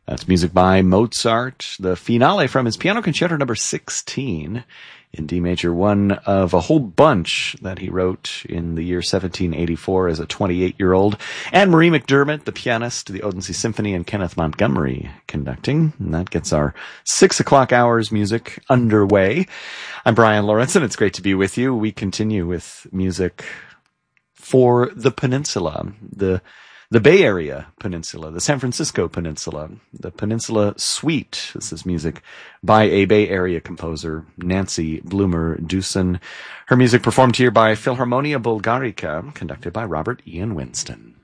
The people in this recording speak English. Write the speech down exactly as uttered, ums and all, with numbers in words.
That's music by Mozart, the finale from his Piano Concerto number sixteen in D major, one of a whole bunch that he wrote in the year seventeen eighty-four as a twenty-eight-year-old. And Marie McDermott, the pianist, the Odense Symphony, and Kenneth Montgomery conducting. And that gets our six o'clock hours music underway. I'm Brian Lawrence, and it's great to be with you. We continue with music for the peninsula, the The Bay Area Peninsula, the San Francisco Peninsula, the Peninsula Suite. This is music by a Bay Area composer, Nancy Bloomer Dewson. Her music performed here by Philharmonia Bulgarica, conducted by Robert Ian Winston.